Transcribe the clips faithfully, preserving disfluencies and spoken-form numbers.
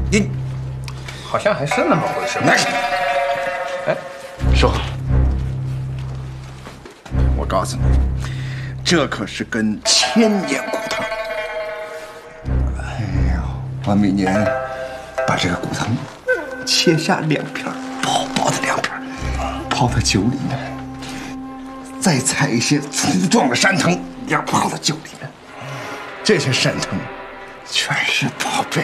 你好像还是那么回事。 那是，哎，说，我告诉你，这可是根千年古藤。哎呦，我每年把这个古藤切下两片，薄薄的两片，泡到酒里面，再采一些粗壮的山藤，也泡到酒里面。这些山藤全是宝贝。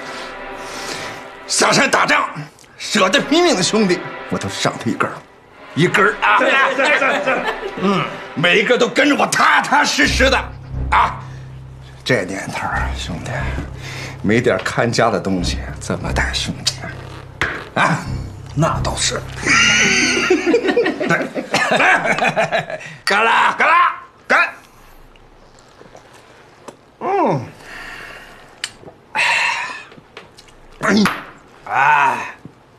下山打仗，舍得拼命的兄弟，我都赏他一根儿，一根儿啊！对对对对，嗯，每一个都跟着我踏踏实实的啊！这年头，兄弟，没点看家的东西怎么带兄弟啊？那倒是。来，干啦干啦干！嗯，哎。哎，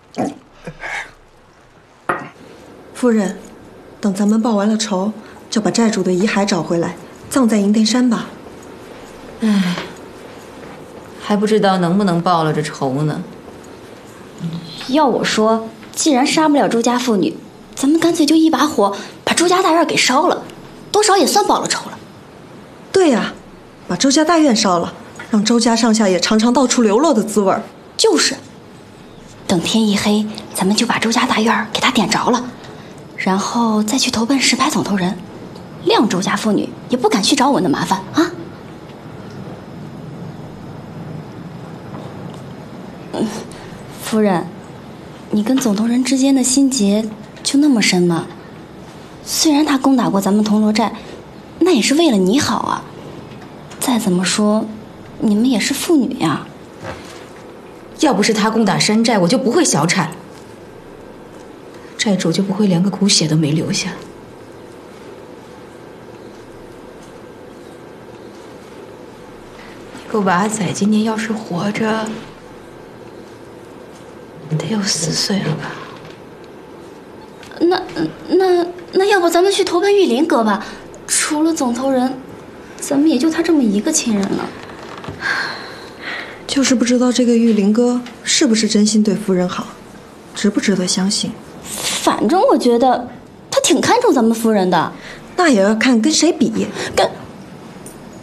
夫人，等咱们报完了仇，就把债主的遗骸找回来，葬在银殿山吧。 唉，还不知道能不能报了这仇呢。 要我说，既然杀不了周家妇女，咱们干脆就一把火把周家大院给烧了，多少也算报了仇了。 对呀，把周家大院烧了，让周家上下也尝尝到处流落的滋味儿。 就是。等天一黑，咱们就把周家大院给他点着了，然后再去投奔石牌总头人，谅周家妇女也不敢去找我们的麻烦啊。嗯，夫人，你跟总头人之间的心结就那么深吗？虽然他攻打过咱们铜锣寨，那也是为了你好啊。再怎么说，你们也是父女呀。 要不是他攻打山寨，我就不会小产，债主就不会连个骨血都没留下。这个娃仔今年要是活着，得有四岁了吧？ 那那那要不咱们去投奔玉林阁吧？除了总头人，咱们也就他这么一个亲人了。 就是不知道这个玉林哥是不是真心对夫人好，值不值得相信。 反正我觉得他挺看重咱们夫人的。 那也要看跟谁比。 跟